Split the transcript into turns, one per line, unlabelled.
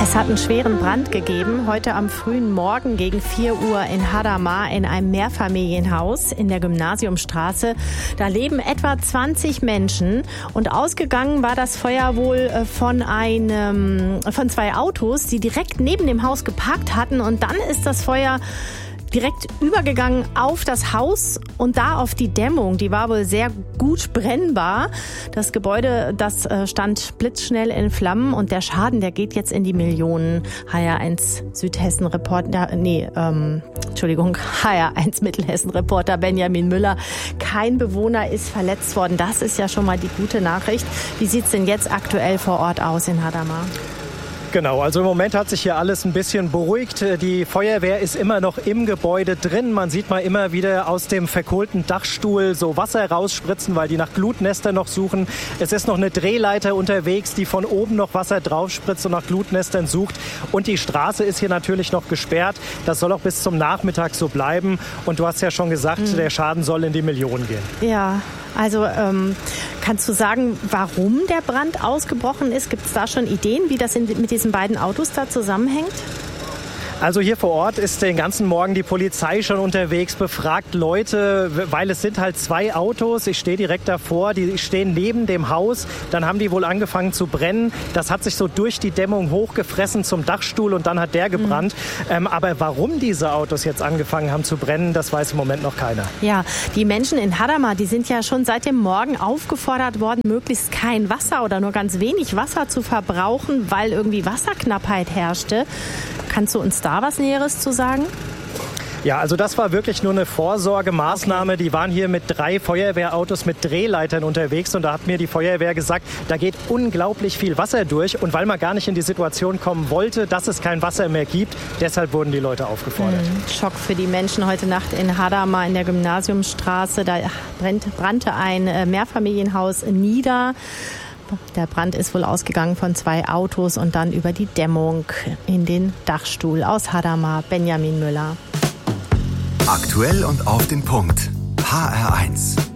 Es hat einen schweren Brand gegeben, heute am frühen Morgen gegen 4 Uhr in Hadamar in einem Mehrfamilienhaus in der Gymnasiumstraße. Da leben etwa 20 Menschen und ausgegangen war das Feuer wohl von 2 Autos, die direkt neben dem Haus geparkt hatten, und dann ist das Feuer direkt übergegangen auf das Haus und da auf die Dämmung. Die war wohl sehr gut brennbar. Das Gebäude, das stand blitzschnell in Flammen, und der Schaden, der geht jetzt in die Millionen. HR1 HR1 Mittelhessen-Reporter Benjamin Müller. Kein Bewohner ist verletzt worden. Das ist ja schon mal die gute Nachricht. Wie sieht's denn jetzt aktuell vor Ort aus in Hadamar?
Genau, also im Moment hat sich hier alles ein bisschen beruhigt. Die Feuerwehr ist immer noch im Gebäude drin. Man sieht mal immer wieder aus dem verkohlten Dachstuhl so Wasser rausspritzen, weil die nach Glutnestern noch suchen. Es ist noch eine Drehleiter unterwegs, die von oben noch Wasser draufspritzt und nach Glutnestern sucht. Und die Straße ist hier natürlich noch gesperrt. Das soll auch bis zum Nachmittag so bleiben. Und du hast ja schon gesagt, der Schaden soll in die Millionen gehen.
Ja, also kannst du sagen, warum der Brand ausgebrochen ist? Gibt es da schon Ideen, wie das mit diesen beiden Autos da zusammenhängt?
Also hier vor Ort ist den ganzen Morgen die Polizei schon unterwegs, befragt Leute, weil es sind halt 2 Autos. Ich stehe direkt davor, die stehen neben dem Haus. Dann haben die wohl angefangen zu brennen. Das hat sich so durch die Dämmung hochgefressen zum Dachstuhl, und dann hat der gebrannt. Aber warum diese Autos jetzt angefangen haben zu brennen, das weiß im Moment noch keiner.
Ja, die Menschen in Hadamar, die sind ja schon seit dem Morgen aufgefordert worden, möglichst kein Wasser oder nur ganz wenig Wasser zu verbrauchen, weil irgendwie Wasserknappheit herrschte. Kannst du uns da was Näheres zu sagen?
Ja, also das war wirklich nur eine Vorsorgemaßnahme. Okay. Die waren hier mit 3 Feuerwehrautos mit Drehleitern unterwegs, und da hat mir die Feuerwehr gesagt, da geht unglaublich viel Wasser durch, und weil man gar nicht in die Situation kommen wollte, dass es kein Wasser mehr gibt, deshalb wurden die Leute aufgefordert.
Schock für die Menschen heute Nacht in Hadamar in der Gymnasiumstraße. Da brannte ein Mehrfamilienhaus nieder. Der Brand ist wohl ausgegangen von 2 Autos und dann über die Dämmung in den Dachstuhl. Aus Hadamar, Benjamin Müller.
Aktuell und auf den Punkt. HR1.